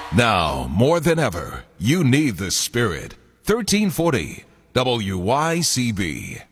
Now, more than ever, you need the Spirit. 1340 WYCB.